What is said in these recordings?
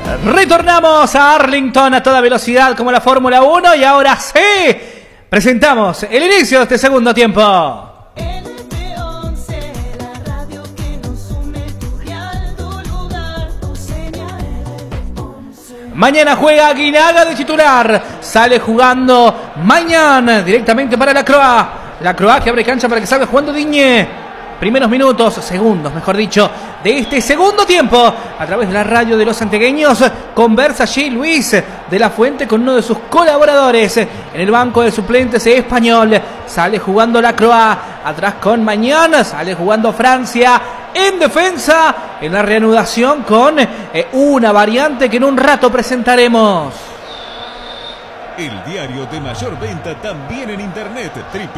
Retornamos a Arlington a toda velocidad como la Fórmula 1 y ahora sí, presentamos el inicio de este segundo tiempo. Mañana juega Aguinaga de titular, sale jugando Mañana directamente para la Croix. La Croix que abre cancha para que salga jugando Digne. Primeros minutos, segundos, mejor dicho, de este segundo tiempo. A través de la radio de los santiagueños, conversa allí Luis de la Fuente con uno de sus colaboradores. En el banco de suplentes español, sale jugando la Croix. Atrás con Mañana, sale jugando Francia. En defensa, en la reanudación con una variante que en un rato presentaremos. El diario de mayor venta también en internet,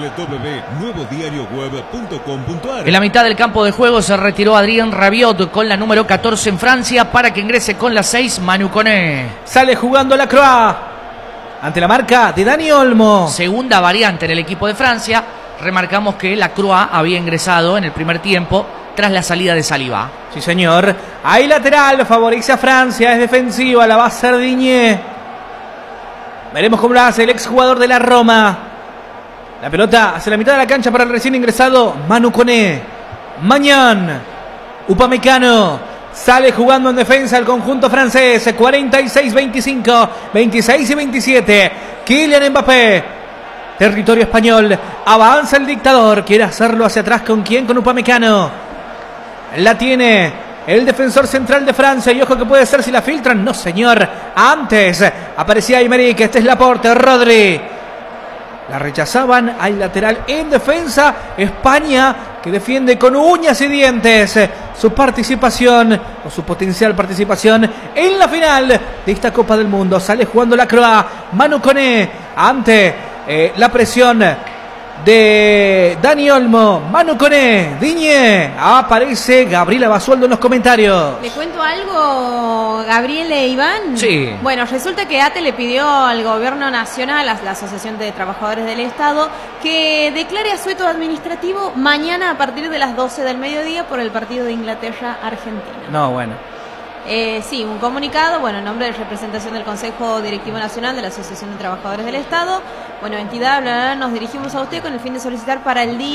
www.nuevodarioweb.com.ar. En la mitad del campo de juego se retiró Adrien Rabiot con la número 14 en Francia para que ingrese con la 6 Manu Koné. Sale jugando la Croix ante la marca de Dani Olmo. Segunda variante en el equipo de Francia. Remarcamos que la Croix había ingresado en el primer tiempo tras la salida de Saliba. Sí, señor. Hay lateral, favorece a Francia, es defensiva, la va a hacer Digne. Veremos cómo lo hace el exjugador de la Roma. La pelota hacia la mitad de la cancha para el recién ingresado Manu Koné. Mañana Upamecano sale jugando en defensa el conjunto francés. 46-25, 26-27. Kylian Mbappé, territorio español. Avanza el dictador, quiere hacerlo hacia atrás. ¿Con quién? Con Upamecano. La tiene el defensor central de Francia, y ojo que puede ser si la filtran. No, señor. Antes aparecía Aymeric, este es Laporte, Rodri. La rechazaban, hay lateral en defensa. España que defiende con uñas y dientes su participación o su potencial participación en la final de esta Copa del Mundo. Sale jugando la Croix. Manu Koné ante la presión de Dani Olmo. Manu Koné, Digne. Aparece Gabriela Basualdo en los comentarios. ¿Le cuento algo, Gabriel e Iván? Sí. Bueno, resulta que ATE le pidió al gobierno nacional, a la Asociación de Trabajadores del Estado, que declare asueto administrativo mañana a partir de las 12 del mediodía por el partido de Inglaterra-Argentina. No, bueno. Sí, un comunicado, bueno, en nombre de representación del Consejo Directivo Nacional de la Asociación de Trabajadores del Estado. Bueno, entidad, bla, bla, bla, nos dirigimos a usted con el fin de solicitar para el día